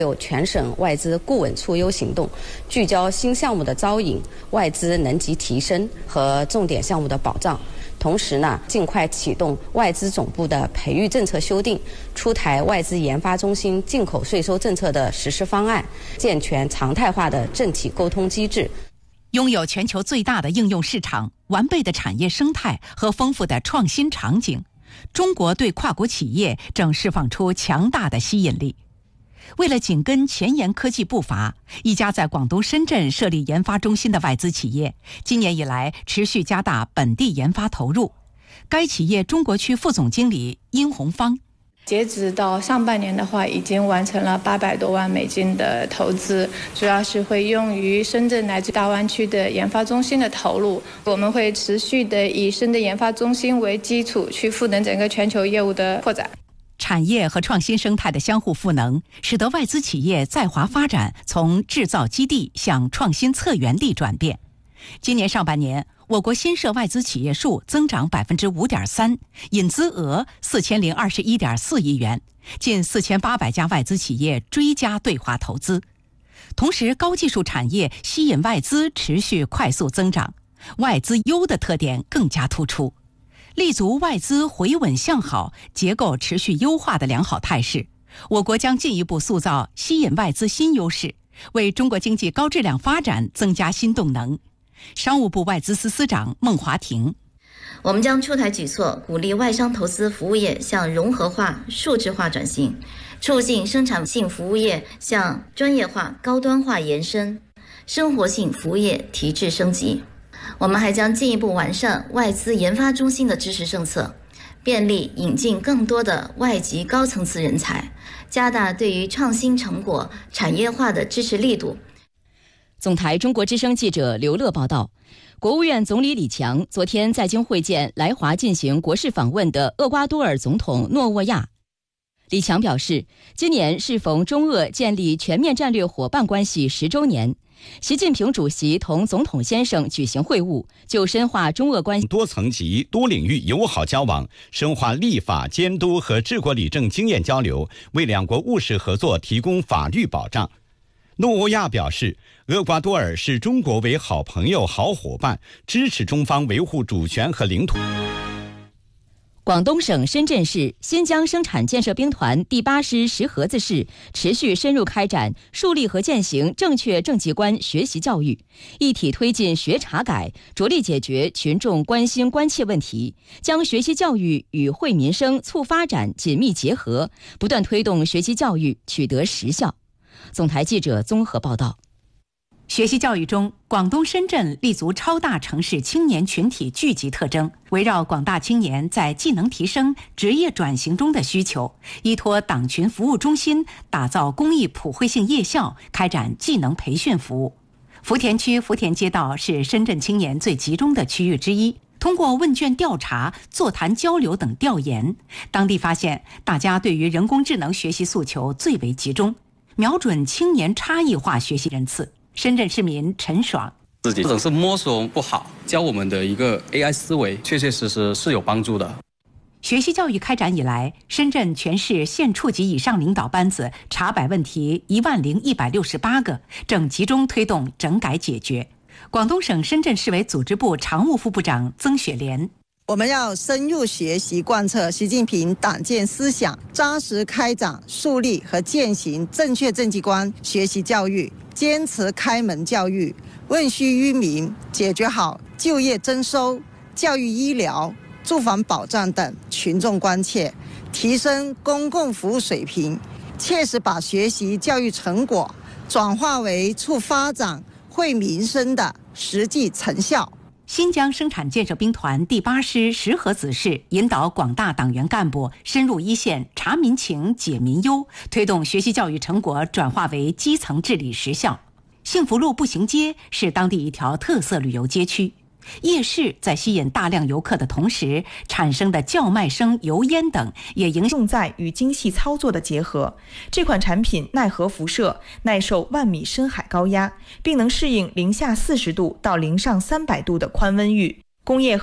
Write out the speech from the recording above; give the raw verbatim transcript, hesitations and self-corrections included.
有全省外资固稳促优行动，聚焦新项目的招引、外资能级提升和重点项目的保障。同时呢，尽快启动外资总部的培育政策修订，出台外资研发中心进口税收政策的实施方案，健全常态化的政企沟通机制。 拥有全球最大的应用市场、完备的产业生态和丰富的创新场景，中国对跨国企业正释放出强大的吸引力。为了紧跟前沿科技步伐，一家在广东深圳设立研发中心的外资企业，今年以来持续加大本地研发投入。该企业中国区副总经理殷红芳， 截止到上半年的话，已经完成了八百多万美金的投资，主要是会用于深圳乃至大湾区的研发中心的投入。我们会持续的以深圳研发中心为基础，去赋能整个全球业务的扩展。 产业和创新生态的相互赋能，使得外资企业在华发展从制造基地向创新策源地转变。今年上半年，我国新设外资企业数增长百分之五点三，引资额四千零二十一点四亿元，近四千八百家外资企业追加对华投资。同时，高技术产业吸引外资持续快速增长，外资优的特点更加突出。立足外资回稳向好、结构持续优化的良好态势，我国将进一步塑造吸引外资新优势，为中国经济高质量发展增加新动能。商务部外资司司长孟华婷， 我们将出台举措，鼓励外商投资服务业向融合化、数字化转型，促进生产性服务业向专业化、高端化延伸，生活性服务业提质升级。我们还将进一步完善外资研发中心的支持政策，便利引进更多的外籍高层次人才，加大对于创新成果产业化的支持力度。 总台中国之声记者刘乐报道，国务院总理李强昨天在京会见来华进行国事访问的厄瓜多尔总统诺沃亚。李强表示，今年适逢中俄建立全面战略伙伴关系十周年，习近平主席同总统先生举行会晤，就深化中俄关系多层级、多领域友好交往，深化立法监督和治国理政经验交流，为两国务实合作提供法律保障。诺沃亚表示，厄瓜多尔视中国为好朋友、好伙伴，支持中方维护主权和领土。 广东省深圳市新疆生产建设兵团第八师石河子市持续深入开展树立和践行正确政绩观学习教育，一体推进学查改，着力解决群众关心关切问题，将学习教育与惠民生促发展紧密结合，不断推动学习教育取得实效。总台记者综合报道。 学习教育中，广东深圳立足超大城市青年群体聚集特征，围绕广大青年在技能提升、职业转型中的需求，依托党群服务中心，打造公益普惠性夜校，开展技能培训服务。福田区福田街道是深圳青年最集中的区域之一。通过问卷调查、座谈交流等调研，当地发现大家对于人工智能学习诉求最为集中，瞄准青年差异化学习人次。深圳市民陈爽， 自己总是摸索不好，教我们的一个 A I 思维，确确实实是有帮助的。 学习教育开展以来，深圳全市县处级以上领导班子查摆问题一万零一百六十八个，正集中推动整改解决。广东省深圳市委组织部常务副部长曾雪莲， 我们要深入学习贯彻习近平党建思想，扎实开展树立和践行正确政绩观学习教育，坚持开门教育，问需于民，解决好就业增收、教育医疗、住房保障等群众关切，提升公共服务水平，切实把学习教育成果转化为促发展、惠民生的实际成效。 新疆生产建设兵团第八师石河子市引导广大党员干部深入一线，查民情、解民忧，推动学习教育成果转化为基层治理实效。幸福路步行街是当地一条特色旅游街区，夜市在吸引大量游客的同时，产生的叫卖声、油烟等也影响在与精细操作的结合。这款产品耐核辐射，耐受万米深海高压，并能适应零下四十度到零上三百度的宽温域。工业